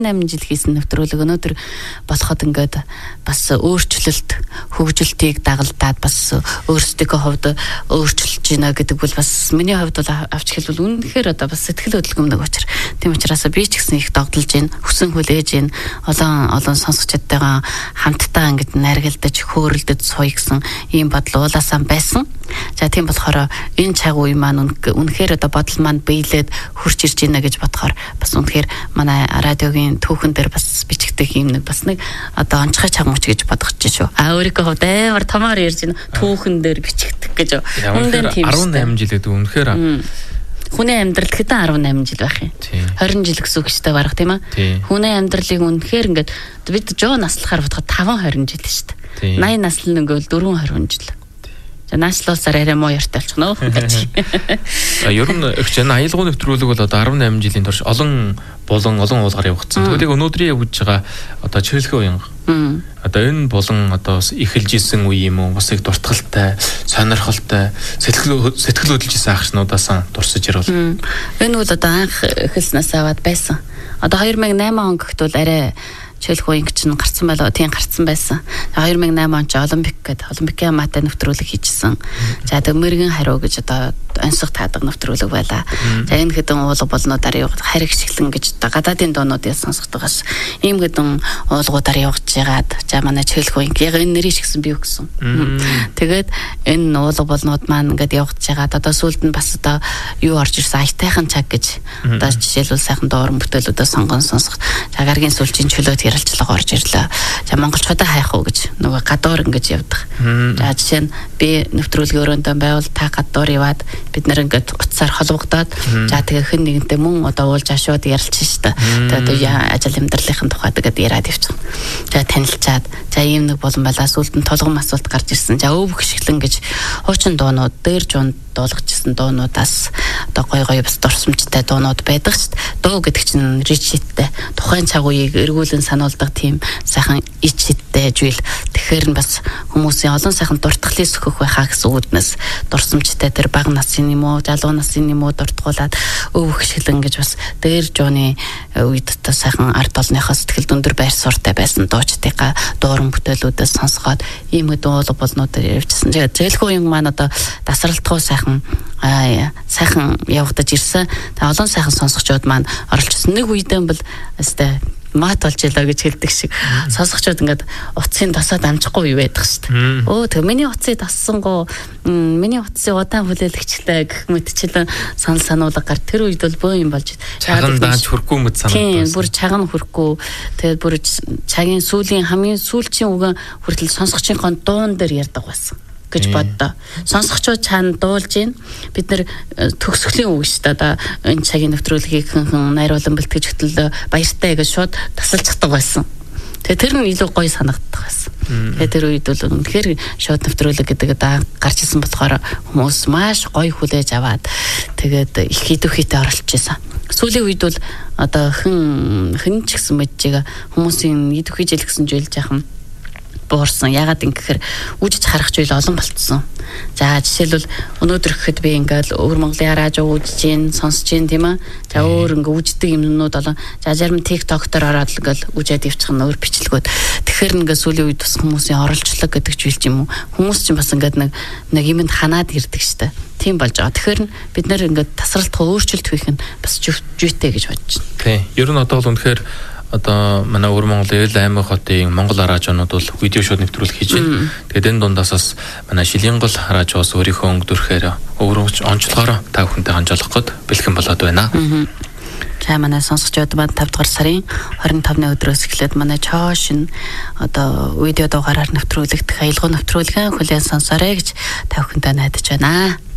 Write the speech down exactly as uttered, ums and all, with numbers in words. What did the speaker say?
eight жил хийсэн нэвтрүүлэг өнөөдөр болоход ингээд бас өөрчлөлт хөгжилтийг дагалдаад бас өөрсдийнхөө хувьд өөрчилж гинэ гэдэг бол бас миний хувьд бол авч хэлбэл үнэхээр одоо бас сэтгэл хөдлөмдөг учраас тийм учраас би ч гэсэн их догдолж гин хүсэн хүлээж гин олон олон сонсогчдтайгаа хамтдаа ингээд найргалдаж хөөрөлдөж суй гэсэн ийм бодол уулаасаа байсан. За тийм болохоор энэ цаг үе маань үнэхээр одоо бодол маань биелээд хурж ирж гинэ гэж бодохоор бас үнэхээр манай радиогийн түүхэн дээр бас бичигдэх юм нэг бас нэг одоо онцгой чагмууч гэж бодож шүү. А өөрийнхөө хувьд амар томоор ярьж байна. Түүхэн дээр бичигдэх гэж. Үнэхээр eighteen жил гэдэг үнэхээр хүний амьдрал хэдэн eighteen жил байх юм. twenty жил гэсэн үг шүү дээ барах тийм ээ. Хүний амьдралыг үнэхээр ингээд бид жоо наслахаар бодоход five twenty жил шүү дээ. eighty наслал нэгвэл four twenty жил. Наашлуусаар арай муу яртай болчихно. Ер нь ихч энэ аялгын нэвтрүүлэг бол одоо eighteen жилийн турш олон болон олон уулгаар явагдсан. Тэгвэл өнөөдрийн явж байгаа одоо чөлхөө уянга. Одоо энэ болон одоо эхэлж исэн үе юм уу? Бас их дуртгалтай, сонирхолтой, сэтгэл сэтгэл хөдлөж исэн ахшнуудаас дурсаж ирвэл. Энэ бол одоо анх эхэлснээс аваад байсан. Одоо twenty oh eight он гэгт бол арай чөлх уянг чинь гарцсан байлаа тийм гарцсан байсан. twenty oh eight он ч Олимпик гэдэг Олимпикийн матай нэвтрүүлэг хийжсэн. За тэг мэрэгэн хариу гэж одоо онцлог таадаг нэвтрүүлэг байлаа. За энэ хэдэн уулга болнуудаар явах хариг шиглэн гэж одоо гадаадын доонуудыг сонсохдогоос ийм хэдэн уулгуудаар явж байгаад за манай чөлх уянг яг энэ нэрийг шигсэн би юу гэсэн. Тэгээд энэ уулга болнууд маань ингээд явж байгаад одоо сүүлд нь бас одоо юу орж ирсэн аятайхан цаг гэж одоо жишээлбэл сайхан доорн бүтээлүүдээ сонгон сонсох. За гаргийн сүүлчийн чөлөөт ярилцлага орж ирлээ. За монголчуудаа хайх уу гэж нөгөө гадуур ингэж явдаг. За жишээ нь би нэвтрүүлгийн өрөөндөө байвал та гадуур яваад бид нэр ингээд утсаар холбогдоод за тэгээ хэн нэгэнтэй мөн одоо уулж ашууд ярилцсан шүү дээ. Тэгээ одоо ажил амьдралын тухайд гэдэг яриад явчихсан. За танилцаад за ийм нэг болон байлаа сүүлд нь толгом асуулт гарч ирсэн. За өв гიშгэлэн гэж хуучин дуунууд дээр жунд дуулгачсан дуунуудаас одоо гой гой бас дурсамжтай дуунууд байдаг шүү дээ. Дуу гэдэг чинь ричиттэй тухайн цаг үеийг эргүүлэн сануулдаг тийм сайхан ичиттэй жил. Тэгэхээр нь бас хүмүүсийн олон сайхан дуртгалыг сөхөх байхаа гэсэн үүднээс дурсамжтай тэр бага насны юм уу, залуу насны юм уу дуртгуулаад өв гიშгэлэн гэж бас дээр жууны үед та сайхан ард олныхоо сэтгэл дүндэр байр суурьтай байсан дуучдынхаа дууран бүтээлүүдээс сонсгоод ийм хэдэн уулга болнуудаар явжсэн. Зээлхүү юм маань одоо дасралтгүй сайхан аа сайхан явагдаж ирсэн. Та олон сайхан сонсогчдод маань оролцсон. Нэг үедээ бол өстэй мат болж ялаа гэж хэлдэг шиг сонсогчдод ингээд утсын тасаад амжихгүй юу байдаг шүү дээ. Өө тэг миний утсыг тассангуу миний утсын удаан хүлээлгчтэй гэх мэтчлэн санал сануулга гар тэр үед бол бөө юм болж чаган дааж хөрөхгүй мэт санагдсан. Тийм бүр чаган хөрөхгүй тэгээд бүр цагийн сүүлийн хамгийн сүүлчийн үгэн хүртэл сонсогчийн дуун дээр ярьдаг байсан гэж боддоо. Сонсогчдод цаана дуулж гин бид нар төгсгөлийн үг шүү дээ. Одоо энэ цагийн нэвтрүүлгийг хэнхэн найруулан бэлтгэж хөтлөө баяртай гэж шууд тасалцдаг байсан. Тэгээ тэр нь илүү гоё санагддаг байсан. Тэгээ тэр үед бол үнэхээр шууд нэвтрүүлэг гэдэг одоо гарч ирсэн болохоор хүмүүс маш гоё хүлээж аваад тэгээд их идэвхийтэй оролцож байсан. Сүүлийн үед бол одоо хэн хэн ч гэсэн мэджээ хүмүүсийн идэвхий жил гэсэн жил жаахан буурсан. Ягаад ингэхээр үжиж харах зүйл олон болцсон. За жишээлбэл өнөөдөр гэхэд би ингээл өвөр Монголын радио үзэж гин, сонсож гин тийм ээ. За өөр ингээ үждэг юмнууд болон за зарим TikTok дээр ороод ингээл үжээд явчих нь өөр бичлэгүүд. Тэгэхээр ингээ сүүлийн үед бас хүмүүсийн оролцлог гэдэг зүйл юм уу? Хүмүүс чинь бас ингээд нэг нэг юмд ханаад ирдэг штэ. Тийм болж байгаа. Тэгэхээр бид нэр ингээд тасралтгүй өөрчлөлт хийх нь бас жүйтэй гэж бодож байна. Тий. Ер нь одоо бол үнэхээр одоо манай өвөр Монголын Эл аймаг хотын Монгол радионууд бол видео шоу нэвтрүүлэг хийж байна. Тэгээд энэ дундаас бас манай Шилэнгол радиоос өөрийнхөө өнгөдөрхээр өөрөж онцлогоор та бүхэнтэй ханжуулах гээд бэлхэн болоод байна. За манай сонсогчдод маань five дугаар сарын twenty-five-ны өдрөөс эхлээд манай чоош н одоо видео дугаараар нэвтрүүлэгдэх аялгын нэвтрүүлгээ хүлээн сонсоорой гэж та бүхэнтэй найдаж байна.